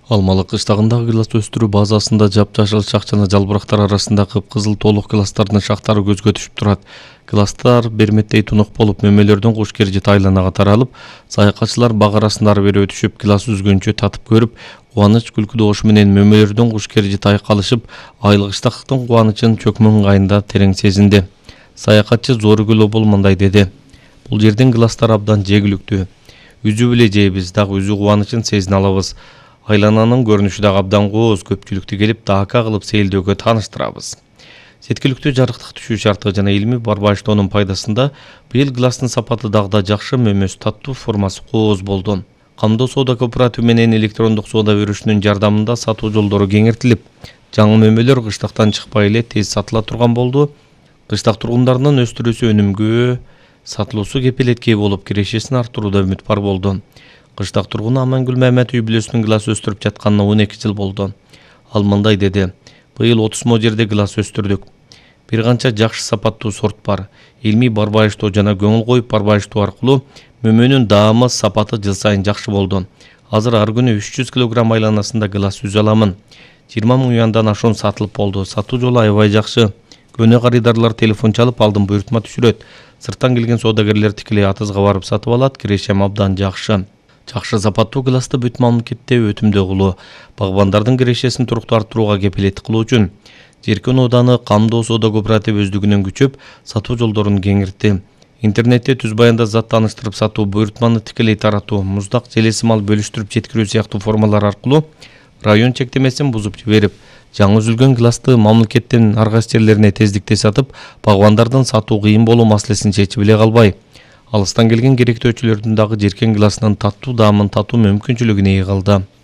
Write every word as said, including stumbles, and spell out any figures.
Алмалы кыштагындагы гилас өстүрүү базасында жапжашыл шак жана жалбырактар арасында кыпкызыл толук гиластардын шактары көзгө түшүп турат. Гиластар берметтей тунук болуп, мөмөлөрдөн куш кержит айланага таралып, саякатчылар бак арасында ары бери өтүшүп, гилас үзгөнчө татып көрүп, кубаныч күлкү добушу менен мөмөлөрдөн куш кержит айкалышып, айыл кыштактын кубанычын чөкмөн ыңгайында терең сезинди. Саякатчы Зоругүл Обол мындай деди: "Бул жердин гиластары абдан жегиликтүү. Үзүп эле жейбиз, дагы үзүү кубанычын сезине алабыз. Айлананын көрүнүшү дагы абдан кооз, көпчүлүктү келип дака кылып сейилдөөгө тааныштырабыз." Сеткиликтүү жарыктык түшүү шарты жана илимий барбаштоонун пайдасында быйыл гиластын сапаты дагы да жакшы, мөмөсү таттуу, формасы кооз болду. Камдоо соода кооперативи менен электрондук соода берүүчүнүн жардамында сатуу жолдору кеңейтилип, жаңы мөмөлөр кыштактан чыкпай эле тез сатыла турган болду. Кыштак тургундарынын өстүрүүсү өнүмгө, сатылуусу кепилетке болуп, кирешесин артырууда үмүт бар болду. Кыштак тургуну Амангүл Мамет үй бүлөсүнүн гилас өстүрүп жатканына он эки жыл болду. Ал мындай деди: "Быйыл отуз мо жерде гилас өстүрдүк. Бир канча жакшы сапаттуу сорт бар. Илимий барбайыштоо жана көңүл коюп барбайыштоо аркылуу мөмөнүн даамы, сапаты жыл сайын жакшы болду. Азыр ар күнү үч жүз килограмм айланасында гилас үзө аламын. жыйырма миң уяндан ашуун сатылып болду. Сатуу жолу аябай жакшы. Көне карыдарлар телефон чалып алдын буйртма түшүрөт. Сырттан келген соодагерлер тикелей атызга барып сатып алат. Кирешем абдан жакшы. Жакшы сапаттуу гиласты бүт мамлекетте өтүмдүү кылуу, багбандардын кирешесин туруктуу арттырууга кепилеттик кылуу үчүн Жеркен ооданы Камдоо соода кооперативи өздүгүнөн күчөп, сатуу жолдорун кеңиртти. Интернетте түз баянда зат тааныштырып сатуу, буйртманы тикелей таратуу, муздак, желеси мал бөлүштүрүп жеткирүү сыяктуу формалар аркылуу район чектемесин бузуп жиберип, жаңы үзүлгөн гиласты мамлекеттин ар кайсы жерлерине тездикте сатып, багбандардын сатуу кыйын болуу маселесин чечип эле калбай, алыстан келген керектөөчүлөрдүн дагы Жеркен гиласынын таттуу даамын татуу мүмкүнчүлүгүнө ээ калды.